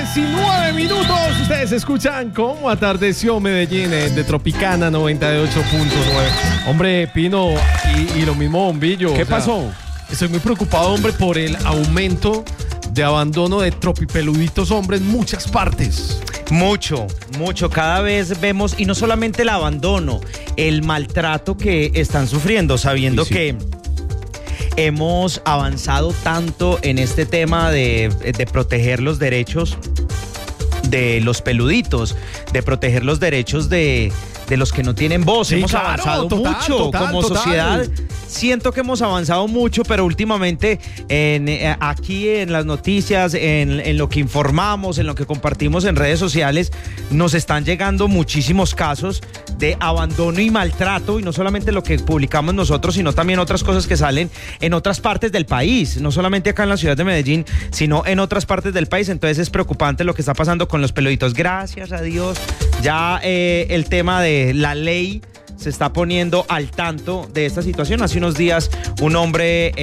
19 minutos. Ustedes escuchan cómo atardeció Medellín de Tropicana 98.9. Hombre, Pino, y lo mismo Bombillo. ¿Qué pasó? Estoy muy preocupado, hombre, por el aumento de abandono de tropipeluditos, hombre, en muchas partes. Mucho. Cada vez vemos, y no solamente el abandono, el maltrato que están sufriendo, sabiendo que hemos avanzado tanto en este tema de proteger los derechos de los peluditos, de proteger los derechos de los que no tienen voz. Sí, hemos claro, avanzado mucho como sociedad. Siento que hemos avanzado mucho, pero últimamente aquí en las noticias, en lo que informamos, en lo que compartimos en redes sociales, nos están llegando muchísimos casos de abandono y maltrato, y no solamente lo que publicamos nosotros, sino también otras cosas que salen en otras partes del país, no solamente acá en la ciudad de Medellín, sino en otras partes del país. Entonces es preocupante lo que está pasando con los peluditos. Gracias a Dios, ya el tema de la ley se está poniendo al tanto de esta situación. Hace unos días un hombre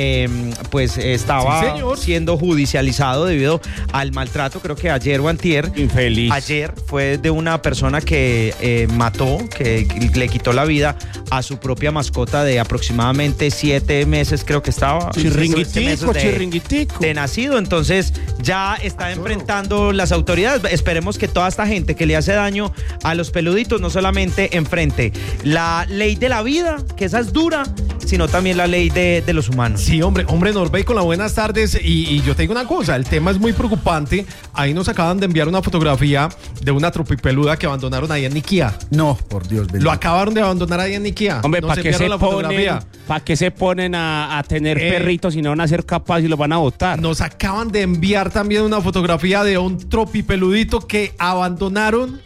estaba siendo judicializado debido al maltrato, creo que ayer o antier. Infeliz. Ayer fue de una persona que mató, que le quitó la vida a su propia mascota de aproximadamente 7 meses, creo que estaba. Chirringuitico. De nacido. Entonces ya está enfrentando las autoridades. Esperemos que toda esta gente que le hace daño a los peluditos no solamente enfrente la ley de la vida, que esa es dura, sino también la ley de los humanos. Sí, hombre, Norbey, con las buenas tardes. Y yo te digo una cosa, el tema es muy preocupante. Ahí nos acaban de enviar una fotografía de una tropipeluda que abandonaron ahí en Niquía. No, por Dios bendito. Lo acabaron de abandonar ahí en Niquía. Hombre, ¿para qué se ponen a tener perritos si no van a ser capaces y los van a botar? Nos acaban de enviar también una fotografía de un tropipeludito que abandonaron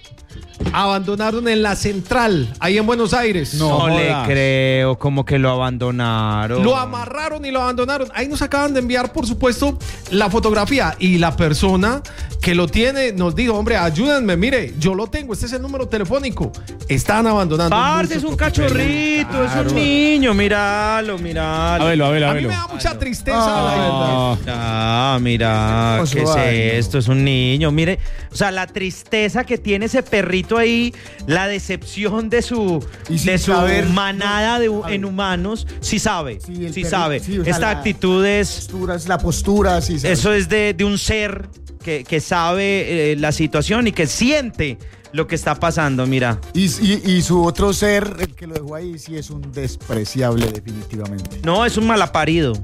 en la central, ahí en Buenos Aires. No le creo, como que lo abandonaron. Lo amarraron y lo abandonaron. Ahí nos acaban de enviar, por supuesto, la fotografía, y la persona que lo tiene nos dijo, hombre, ayúdenme, mire, yo lo tengo, este es el número telefónico. Están abandonando. Parce, es un cachorrito, claro. Es un niño, míralo. A verlo. A mí me da mucha tristeza, la verdad. Mira, ¿qué es esto? Es un niño, mire, o sea, la tristeza que tiene ese perrito ahí, la decepción de su manada en humanos. Sí sabe. Esta actitud es la postura, sí sabe. Eso es de un ser que sabe la situación y que siente lo que está pasando, mira. Y su otro ser, el que lo dejó ahí, sí es un despreciable, definitivamente. No, es un malaparido.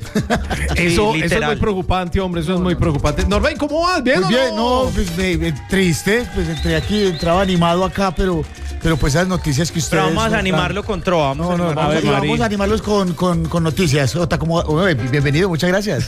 Eso es muy preocupante, hombre, eso es muy preocupante. Norbey, ¿cómo vas? ¿Bien? Muy bien, no, pues triste, pues entraba animado acá, pero pues esas noticias que ustedes... Pero vamos a animarlo con Trova. Vamos a animarlos con noticias. Bienvenido, muchas gracias.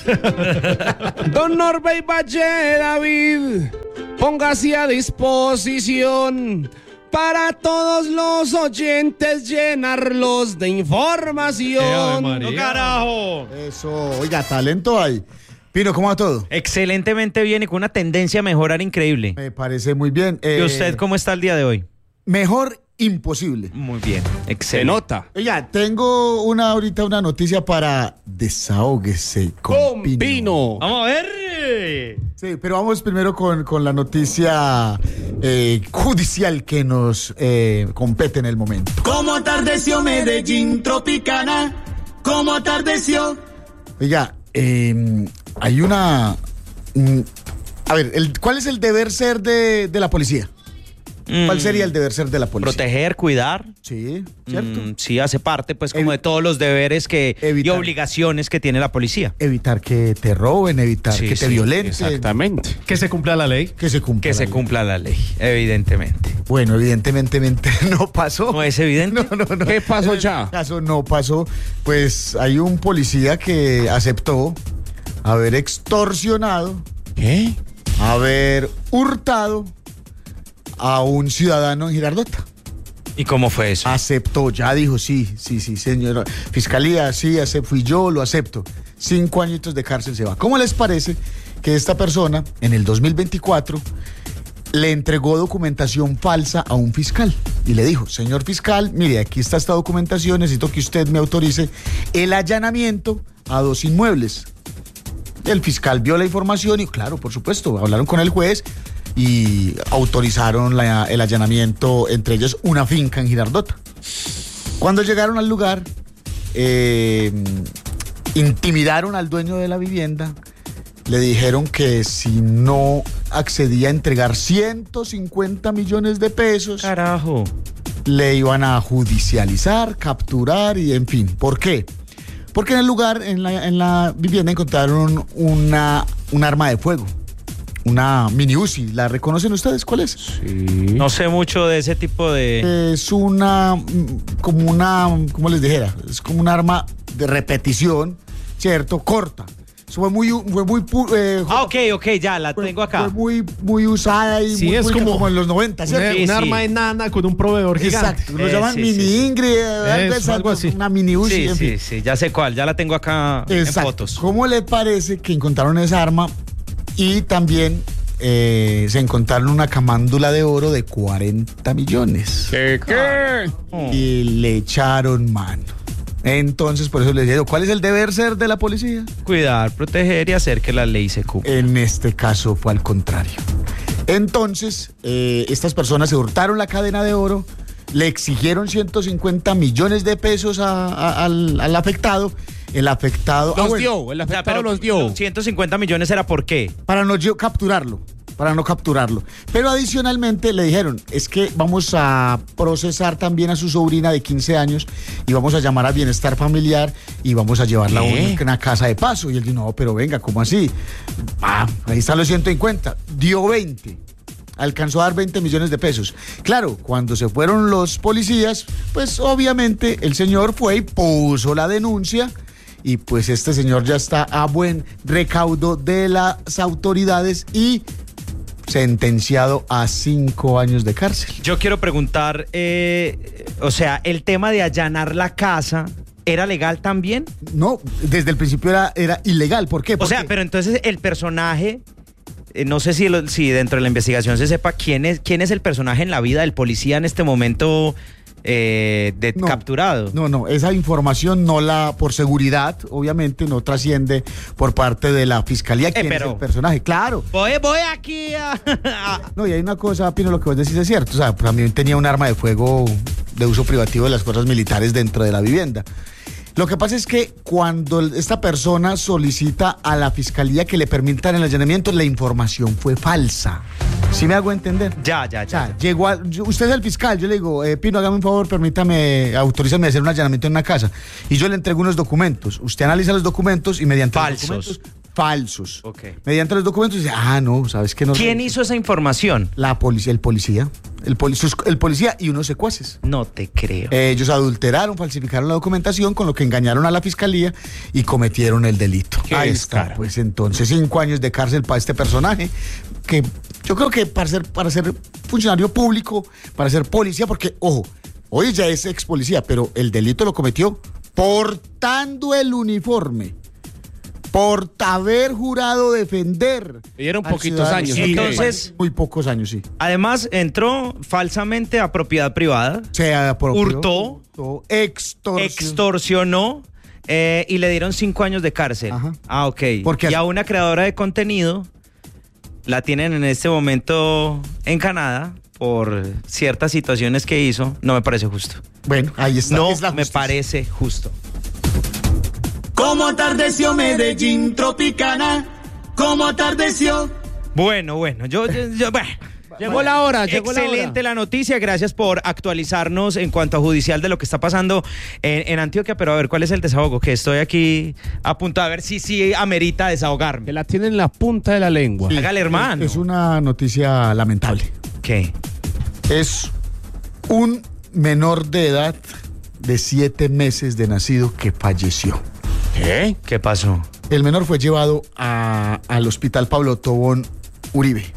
Don Norbey Valle David, póngase a disposición para todos los oyentes, llenarlos de información. ¡No, carajo! Eso, oiga, talento hay. Pino, ¿cómo va todo? Excelentemente bien y con una tendencia a mejorar increíble. Me parece muy bien. ¿Y usted cómo está el día de hoy? Mejor imposible. Muy bien, excelente. Se nota. Oiga, tengo ahorita una noticia para Desahóguese con Pino. Vamos a ver. Sí, pero vamos primero con la noticia judicial que nos compete en el momento. ¿Cómo atardeció Medellín Tropicana? ¿Cómo atardeció? Oiga, hay una... a ver, ¿cuál es el deber ser de la policía? ¿Cuál sería el deber ser de la policía? Proteger, cuidar. Sí, ¿cierto? Sí, hace parte pues como de todos los deberes y obligaciones que tiene la policía. Evitar que te roben, evitar que te violenten. Exactamente. Que se cumpla la ley. Que se cumpla la ley, evidentemente. Bueno, evidentemente no pasó. ¿No es evidente? No. ¿Qué pasó ya? En este caso no pasó. Pues hay un policía que aceptó haber extorsionado. ¿Qué? Haber hurtado a un ciudadano en Girardota. ¿Y cómo fue eso? Aceptó, ya dijo, sí, señor. Fiscalía, sí, fui yo, lo acepto. 5 añitos de cárcel se va. ¿Cómo les parece que esta persona, en el 2024, le entregó documentación falsa a un fiscal? Y le dijo, señor fiscal, mire, aquí está esta documentación, necesito que usted me autorice el allanamiento a 2 inmuebles. El fiscal vio la información y, claro, por supuesto, hablaron con el juez y autorizaron el allanamiento, entre ellos una finca en Girardota. Cuando llegaron al lugar, intimidaron al dueño de la vivienda, le dijeron que si no accedía a entregar 150 millones de pesos, Carajo. le iban a judicializar, capturar y en fin. ¿Por qué? Porque en el lugar, en la vivienda, encontraron un arma de fuego, una mini Uzi. ¿La reconocen ustedes? ¿Cuál es? Sí. No sé mucho de ese tipo de... Es ¿cómo les dijera? Es como un arma de repetición, ¿cierto? Corta. Eso fue muy ok, ya, la tengo acá. Fue muy usada y Sí, muy, es como en los 90, ¿cierto? Un arma enana con un proveedor gigante. Exacto, lo llaman mini Ingrid, algo así. una mini Uzi, en fin. Sí, ya sé cuál, ya la tengo acá en fotos. ¿Cómo le parece que encontraron esa arma y también se encontraron una camándula de oro de 40 millones? ¿Qué? Y le echaron mano. Entonces, por eso les digo, ¿cuál es el deber ser de la policía? Cuidar, proteger y hacer que la ley se cumpla. En este caso fue al contrario. Entonces, estas personas se hurtaron la cadena de oro, le exigieron 150 millones de pesos al afectado. El afectado... El afectado los dio. Los 150 millones era ¿por qué? Para no capturarlo. Pero adicionalmente le dijeron, es que vamos a procesar también a su sobrina de 15 años y vamos a llamar a Bienestar Familiar y vamos a llevarla a una casa de paso. Y él dijo, no, pero venga, ¿cómo así? Ahí están los 150. Dio 20. Alcanzó a dar 20 millones de pesos. Claro, cuando se fueron los policías, pues obviamente el señor fue y puso la denuncia. Y pues este señor ya está a buen recaudo de las autoridades y sentenciado a 5 años de cárcel. Yo quiero preguntar, o sea, el tema de allanar la casa, ¿era legal también? No, desde el principio era ilegal. ¿Por qué? O sea, pero entonces el personaje, no sé si dentro de la investigación se sepa quién es el personaje en la vida del policía en este momento capturado. No, esa información por seguridad, obviamente, no trasciende por parte de la fiscalía quién es el personaje. Claro. Voy aquí No, y hay una cosa, Pino, lo que vos decís es cierto. O sea, también tenía un arma de fuego de uso privativo de las fuerzas militares dentro de la vivienda. Lo que pasa es que cuando esta persona solicita a la fiscalía que le permitan el allanamiento, la información fue falsa. ¿Sí me hago entender? Ya. O sea, usted es el fiscal, yo le digo, Pino, hágame un favor, autorízame a hacer un allanamiento en una casa. Y yo le entrego unos documentos. Usted analiza los documentos y mediante falsos. Los documentos falsos. Okay. Mediante los documentos dice, no, ¿sabes qué? No. ¿Quién hizo esa información? La policía, el policía y unos secuaces. No te creo. Ellos adulteraron, falsificaron la documentación, con lo que engañaron a la fiscalía y cometieron el delito. Ahí está, pues entonces 5 años de cárcel para este personaje, que yo creo que para ser funcionario público, para ser policía, porque, ojo, hoy ya es ex policía, pero el delito lo cometió portando el uniforme. Por haber jurado defender. Y dieron poquitos años. Entonces, muy pocos años, sí. Además, entró falsamente a propiedad privada. Se apropió, hurtó, extorsionó y le dieron 5 años de cárcel. Ajá. Ok. Y a una creadora de contenido la tienen en este momento en Canadá por ciertas situaciones que hizo. No me parece justo. Bueno, ahí está. No me parece justo. Como atardeció Medellín Tropicana, como atardeció. Bueno, Llegó la hora. Excelente la noticia, gracias por actualizarnos en cuanto a judicial de lo que está pasando en Antioquia, pero a ver, ¿cuál es el desahogo? Que estoy aquí a punto de ver si amerita desahogarme. Que la tienen en la punta de la lengua. Sí, hágale, hermano. Es una noticia lamentable. ¿Qué? Es un menor de edad de 7 meses de nacido que falleció. ¿Qué? ¿Qué pasó? El menor fue llevado al hospital Pablo Tobón Uribe.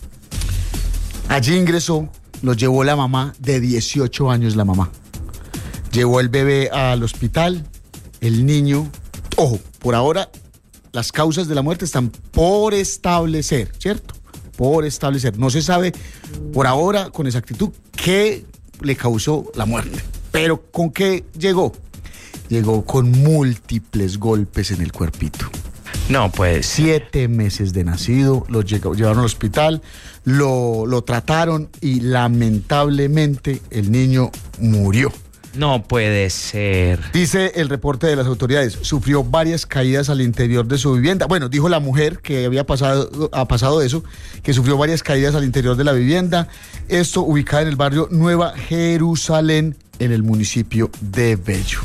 Allí ingresó, lo llevó la mamá de 18 años, la mamá. Llevó el bebé al hospital, el niño, ojo, por ahora las causas de la muerte están por establecer, ¿cierto? Por establecer. No se sabe por ahora con exactitud qué le causó la muerte. Pero ¿con qué llegó? Llegó con múltiples golpes en el cuerpito. No, pues. 7 meses de nacido, lo llevaron al hospital, lo trataron y lamentablemente el niño murió. No puede ser. Dice el reporte de las autoridades, sufrió varias caídas al interior de su vivienda. Bueno, dijo la mujer que ha pasado eso, que sufrió varias caídas al interior de la vivienda. Esto ubicada en el barrio Nueva Jerusalén, en el municipio de Bello.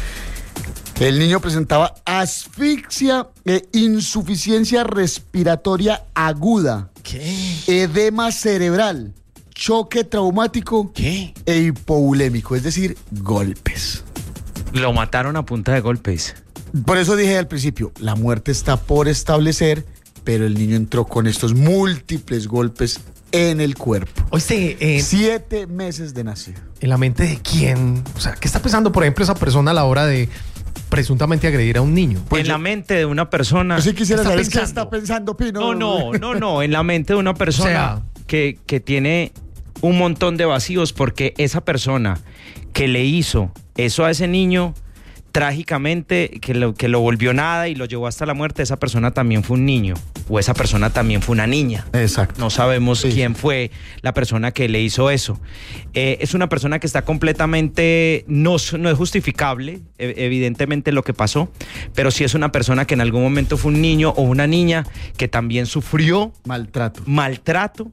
El niño presentaba asfixia e insuficiencia respiratoria aguda. ¿Qué? Edema cerebral, choque traumático. ¿Qué? E hipoulémico, es decir, golpes. Lo mataron a punta de golpes. Por eso dije al principio, la muerte está por establecer, pero el niño entró con estos múltiples golpes en el cuerpo. Oíste, 7 meses de nacido. ¿en la mente de quién? O sea, ¿qué está pensando, por ejemplo, esa persona a la hora de presuntamente agredir a un niño? Pues en la mente de una persona. Yo sí quisiera ¿Está saber qué pensando? está pensando Pino. No, en la mente de una persona O sea, que tiene un montón de vacíos, porque esa persona que le hizo eso a ese niño, trágicamente, que lo volvió nada y lo llevó hasta la muerte, esa persona también fue un niño, o esa persona también fue una niña. Exacto. No sabemos Sí. quién fue la persona que le hizo eso. Es una persona que está completamente, no es justificable, evidentemente, lo que pasó, pero sí es una persona que en algún momento fue un niño o una niña que también sufrió maltrato,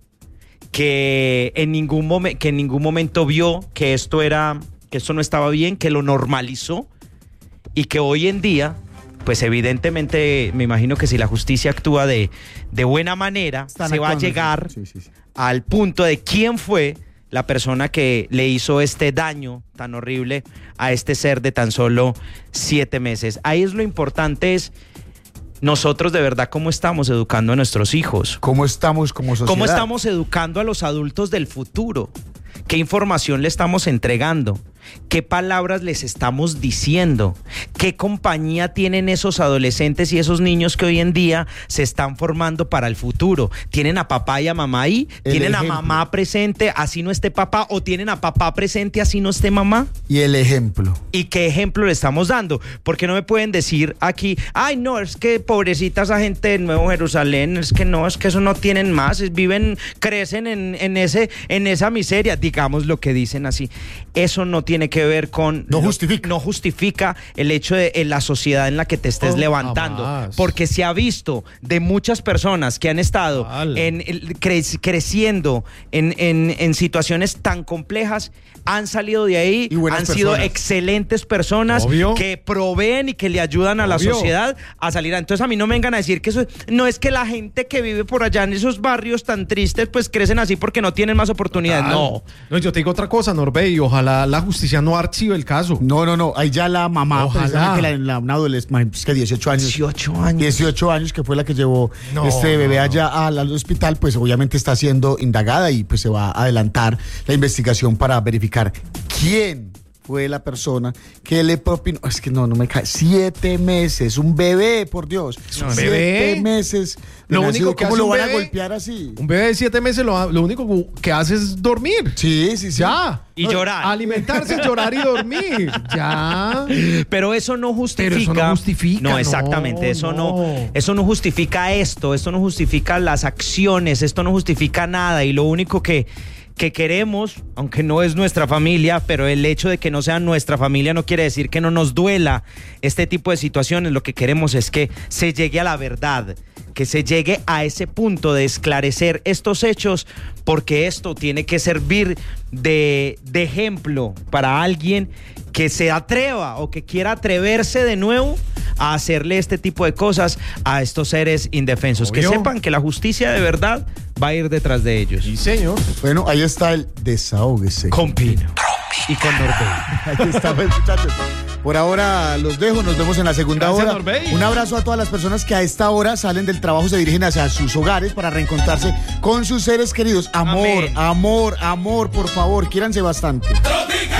que en ningún momento vio que esto no estaba bien, que lo normalizó, y que hoy en día, pues evidentemente, me imagino que si la justicia actúa de buena manera, se va a llegar al punto de quién fue la persona que le hizo este daño tan horrible a este ser de tan solo 7 meses. Ahí es lo importante, es nosotros de verdad cómo estamos educando a nuestros hijos. ¿Cómo estamos como sociedad? ¿Cómo estamos educando a los adultos del futuro? ¿Qué información le estamos entregando? ¿Qué palabras les estamos diciendo? ¿Qué compañía tienen esos adolescentes y esos niños que hoy en día se están formando para el futuro? ¿Tienen a papá y a mamá ahí? ¿Tienen a mamá presente así no esté papá? ¿O tienen a papá presente así no esté mamá? Y el ejemplo. ¿Y qué ejemplo le estamos dando? Porque no me pueden decir aquí, ay no, es que pobrecita esa gente de Nuevo Jerusalén, es que eso no tienen más, crecen en esa miseria, digamos lo que dicen así. Eso no tiene que ver con... No justifica el hecho de la sociedad en la que te estés levantando. Jamás. Porque se ha visto de muchas personas que han estado creciendo en situaciones tan complejas, han salido de ahí, han sido excelentes personas. Obvio. Que proveen y que le ayudan a la Obvio. sociedad a salir. Entonces a mí no me vengan a decir que eso no es que la gente que vive por allá en esos barrios tan tristes pues crecen así porque no tienen más oportunidades. No. No, yo te digo otra cosa, Norbey, y ojalá la justicia no archive el caso. No. Ahí ya la mamá, Ojalá. una adolescente, es que 18 años. 18 años, que fue la que llevó este bebé allá al hospital, pues obviamente está siendo indagada y pues se va a adelantar la investigación para verificar quién fue la persona que le propinó. Es que no me cae. 7 meses, un bebé, por Dios. un bebé. 7 meses. Lo de único nacido. que ¿Cómo hace lo un van a bebé? golpear así? Un bebé de 7 meses lo único que hace es dormir. Sí. Ya. Y llorar. Alimentarse, llorar y dormir. Ya. Pero eso no justifica. Pero eso no justifica, No, exactamente. Eso no justifica esto. Esto no justifica las acciones. Esto no justifica nada. Y lo único que queremos, aunque no es nuestra familia, pero el hecho de que no sea nuestra familia no quiere decir que no nos duela este tipo de situaciones. Lo que queremos es que se llegue a la verdad, que se llegue a ese punto de esclarecer estos hechos, porque esto tiene que servir de ejemplo para alguien que se atreva o que quiera atreverse de nuevo a hacerle este tipo de cosas a estos seres indefensos. Obvio. Que sepan que la justicia de verdad va a ir detrás de ellos. Sí, señor. Bueno, ahí está el desahógese. Con Pino y con Norbey. Ahí está, pues, muchachos. Por ahora los dejo, nos vemos en la segunda Gracias, hora. Norbey. Un abrazo a todas las personas que a esta hora salen del trabajo, se dirigen hacia sus hogares para reencontrarse con sus seres queridos. Amor, Amén. amor, por favor, quiéranse bastante. Tropicana.